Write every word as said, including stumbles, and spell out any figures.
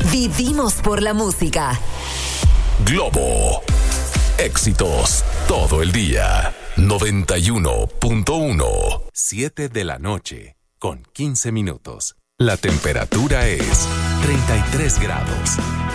Vivimos por la música. Globo. Éxitos todo el día. noventa y uno punto uno. siete de la noche con quince minutos. La temperatura es treinta y tres grados.